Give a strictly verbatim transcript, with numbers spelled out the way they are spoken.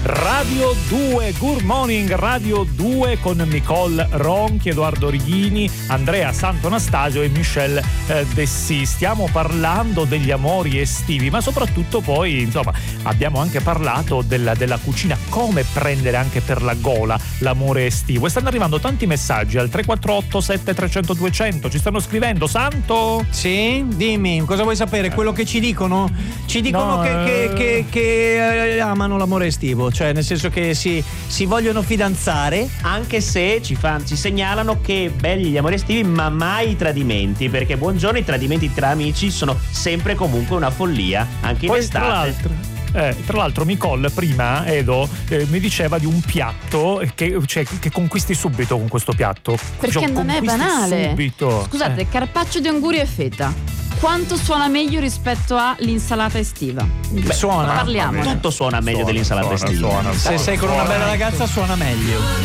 Radio due, Good Morning Radio due con Nicole Ronchi, Edoardo Righini, Andrea Sant'Anastasio e Michelle eh, Dessì. Stiamo parlando degli amori estivi, ma soprattutto poi, insomma, abbiamo anche parlato della, della cucina, come prendere anche per la gola l'amore estivo. E stanno arrivando tanti messaggi al tre quattro otto sette tre zero zero due zero zero. Ci stanno scrivendo. Santo? Sì, dimmi, cosa vuoi sapere? Quello che ci dicono? Ci dicono No, che, eh... che, che, che eh, amano l'amore estivo, cioè nel senso che si, si vogliono fidanzare, anche se ci, fa, ci segnalano che belli gli amori estivi ma mai i tradimenti, perché buongiorno, i tradimenti tra amici sono sempre comunque una follia, anche in Poi, estate. tra l'altro, eh, tra l'altro Nicole prima, Edo, eh, mi diceva di un piatto che, cioè, che conquisti subito con questo piatto. Perché Cioè, non è banale. Subito. Scusate, eh. carpaccio di anguria e feta. Quanto suona meglio rispetto all'insalata estiva? Beh, suona. Parliamo. Tutto suona meglio Suona, dell'insalata suona, estiva. suona, se suona, sei con una suona. bella ragazza suona meglio.